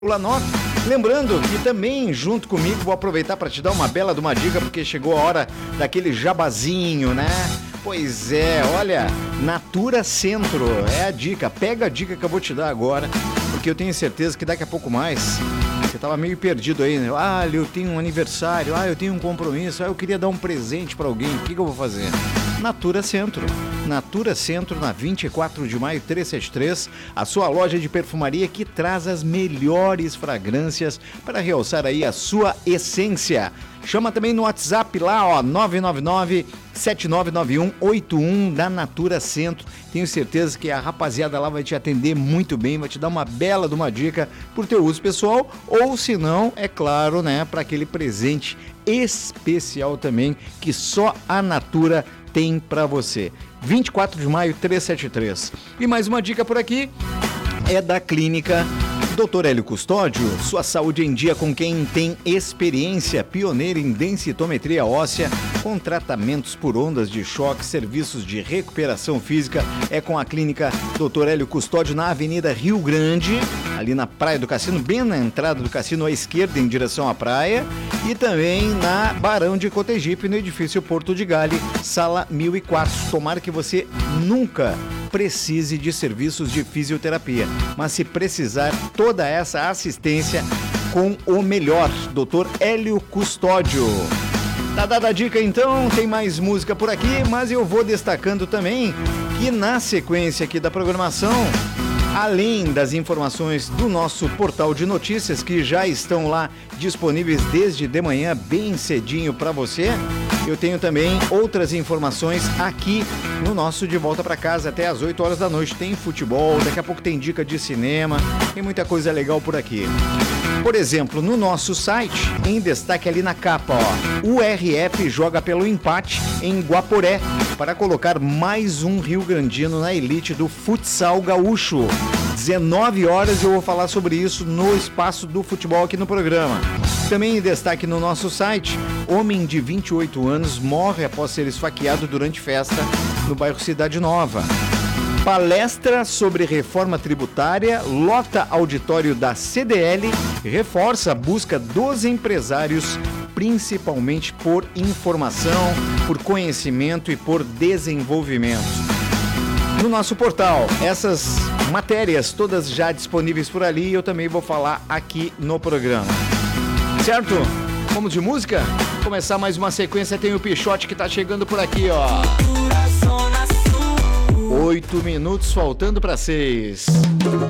9. Lembrando que também, junto comigo, vou aproveitar para te dar uma bela de uma dica, porque chegou a hora daquele jabazinho, né? Pois é, olha, Natura Centro é a dica. Pega a dica que eu vou te dar agora, porque eu tenho certeza que daqui a pouco mais você tava meio perdido aí, né? Ah, eu tenho um aniversário, eu tenho um compromisso, eu queria dar um presente para alguém, o que eu vou fazer? Natura Centro. Natura Centro, na 24 de maio 373, a sua loja de perfumaria que traz as melhores fragrâncias para realçar aí a sua essência. Chama também no WhatsApp lá, 999-799181 da Natura Centro. Tenho certeza que a rapaziada lá vai te atender muito bem, vai te dar uma bela de uma dica por teu uso pessoal, ou se não, é claro, né, para aquele presente especial também que só a Natura tem para você. 24 de maio 373. E mais uma dica por aqui é da clínica Dr. Hélio Custódio, sua saúde em dia com quem tem experiência, pioneira em densitometria óssea, com tratamentos por ondas de choque, serviços de recuperação física, é com a clínica Dr. Hélio Custódio na Avenida Rio Grande, ali na Praia do Cassino, bem na entrada do cassino à esquerda em direção à praia, e também na Barão de Cotegipe, no edifício Porto de Gale, sala 1004. Tomara que você nunca precise de serviços de fisioterapia, mas se precisar, toda essa assistência com o melhor, Dr. Hélio Custódio. Tá dada a dica então, tem mais música por aqui, mas eu vou destacando também que na sequência aqui da programação, além das informações do nosso portal de notícias que já estão lá disponíveis desde de manhã bem cedinho para você, eu tenho também outras informações aqui no nosso De Volta para Casa até às 8 horas da noite. Tem futebol, daqui a pouco tem dica de cinema, tem muita coisa legal por aqui. Por exemplo, no nosso site, em destaque ali na capa, o RF joga pelo empate em Guaporé para colocar mais um rio-grandino na elite do futsal gaúcho. 19 horas eu vou falar sobre isso no espaço do futebol aqui no programa. Também em destaque no nosso site, homem de 28 anos morre após ser esfaqueado durante festa no bairro Cidade Nova. Palestra sobre reforma tributária lota auditório da CDL, reforça a busca dos empresários, principalmente por informação, por conhecimento e por desenvolvimento. No nosso portal, essas matérias todas já disponíveis por ali e eu também vou falar aqui no programa. Certo? Vamos de música? Começar mais uma sequência, tem o Pichote que tá chegando por aqui, 8 minutos faltando para 6.